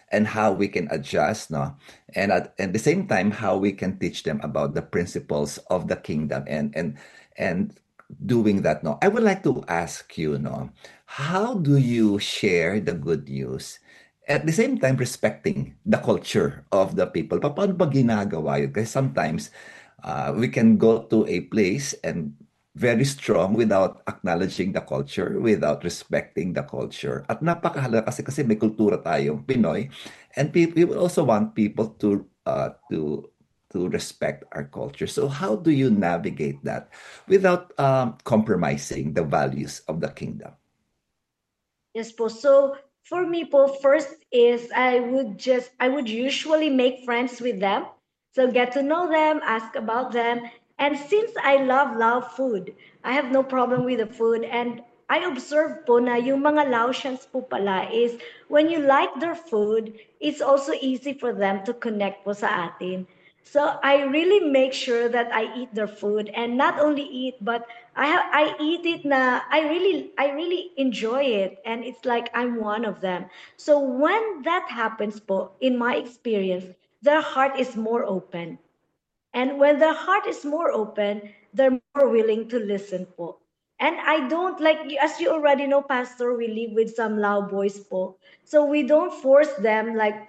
and how we can adjust, no? And at the same time, how we can teach them about the principles of the kingdom and doing that, no? I would like to ask you, no, how do you share the good news at the same time respecting the culture of the people? Paano ba ginagawa yun? Kasi sometimes we can go to a place and very strong without acknowledging the culture, without respecting the culture. At napakahalaga kasi may kultura tayong Pinoy, and we will also want people to respect our culture. So how do you navigate that without compromising the values of the kingdom? Yes po. So for me po, first is I would usually make friends with them. So get to know them, ask about them. And since I love food, I have no problem with the food. And I observe po na yung mga Laotians po pala is when you like their food, it's also easy for them to connect po sa atin. So I really make sure that I eat their food and not only eat, but I eat it na I really enjoy it and it's like I'm one of them. So when that happens po, in my experience, their heart is more open. And when their heart is more open, they're more willing to listen po. And I don't like, as you already know, Pastor, we live with some loud boys po. So we don't force them like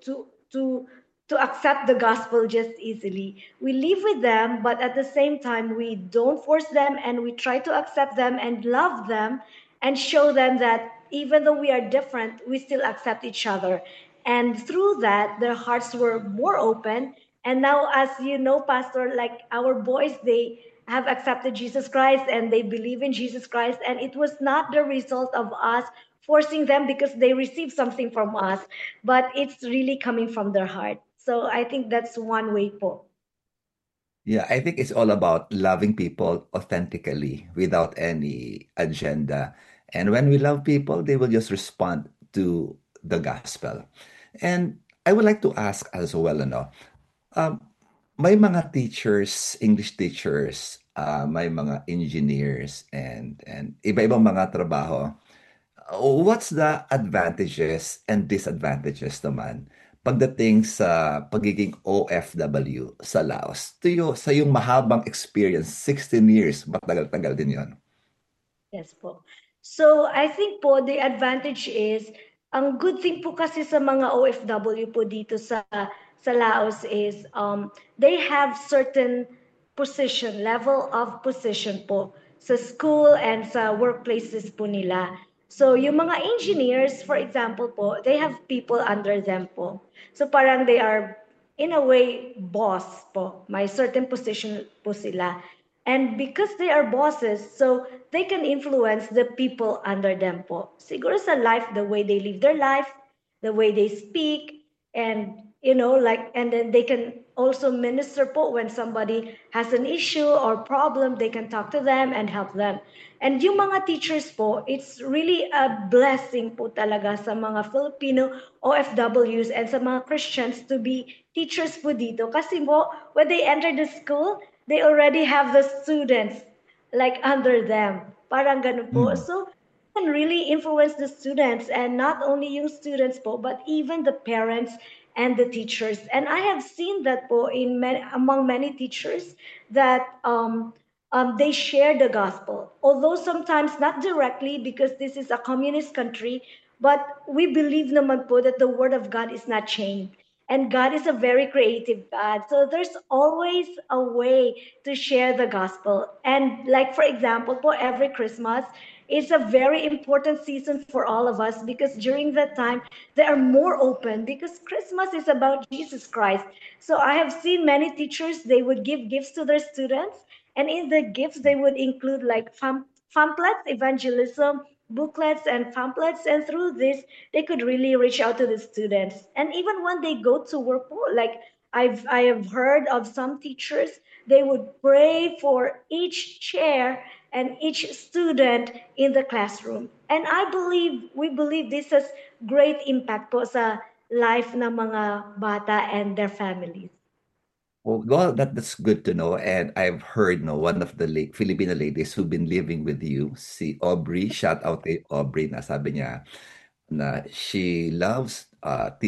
to to accept the gospel just easily. We live with them, but at the same time, we don't force them and we try to accept them and love them and show them that even though we are different, we still accept each other. And through that, their hearts were more open. And now, as you know, Pastor, like our boys, they have accepted Jesus Christ and they believe in Jesus Christ. And it was not the result of us forcing them because they received something from us, but it's really coming from their heart. So I think that's one way po. Yeah, I think it's all about loving people authentically without any agenda. And when we love people, they will just respond to the gospel. And I would like to ask as well, um, may mga teachers, English teachers, may mga engineers, and iba-ibang mga trabaho. What's the advantages and disadvantages naman pagdating sa pagiging OFW sa Laos? Sa iyong mahabang experience, 16 years, matagal-tagal din yon. Yes po. So I think po the advantage is ang good thing po kasi sa mga OFW po dito sa Laos is they have certain position, level of position po sa school and sa workplaces po nila. So yung mga engineers, for example po, they have people under them po. So parang they are in a way boss po. May certain position po sila. And because they are bosses, so they can influence the people under them po. Siguro sa life, the way they live their life, the way they speak, and like, and then they can also minister po when somebody has an issue or problem, they can talk to them and help them. And yung mga teachers po, it's really a blessing po talaga sa mga Filipino OFWs and sa mga Christians to be teachers po dito. Kasi po, when they enter the school, they already have the students like under them. Parang ganun po. Mm. So, can really influence the students and not only yung students po, but even the parents and the teachers. And I have seen that po among many teachers that they share the gospel. Although sometimes not directly because this is a communist country, but we believe naman po that the word of God is not chained. And God is a very creative God. So there's always a way to share the gospel. And like for example, po every Christmas is a very important season for all of us because during that time they are more open because Christmas is about Jesus Christ. So I have seen many teachers, they would give gifts to their students, and in the gifts they would include like pamphlets, evangelism, booklets and pamphlets, and through this they could really reach out to the students. And even when they go to work, like I have heard of some teachers, they would pray for each chair and each student in the classroom. And we believe this has great impact po sa life ng mga bata and their families. Well, that's good to know. And I've heard, no, one of the Filipino ladies who've been living with you, si Aubrey, shout out kay Aubrey, na sabi niya na she loves